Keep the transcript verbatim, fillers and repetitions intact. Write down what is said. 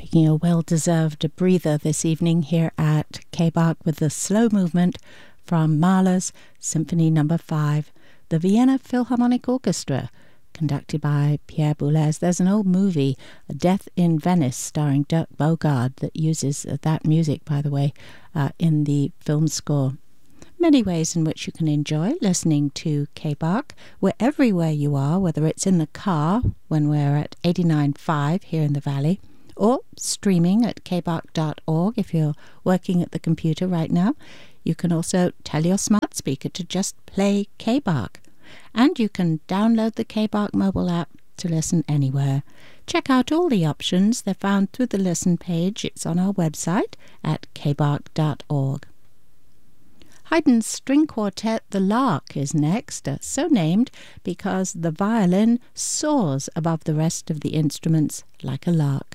taking a well-deserved breather this evening here at K-Bach with the slow movement from Mahler's Symphony Number five, the Vienna Philharmonic Orchestra, conducted by Pierre Boulez. There's an old movie, A Death in Venice, starring Dirk Bogarde, that uses uh, that music, by the way, uh, in the film score. Many ways in which you can enjoy listening to K-Bach. We're everywhere you are, whether it's in the car when we're at eighty-nine point five here in the Valley, or streaming at k bach dot org if you're working at the computer right now. You can also tell your smart speaker to just play K-Bach. And you can download the K-Bach mobile app to listen anywhere. Check out all the options. They're found through the listen page. It's on our website at k bach dot org. Haydn's string quartet, The Lark, is next, uh, so named because the violin soars above the rest of the instruments like a lark.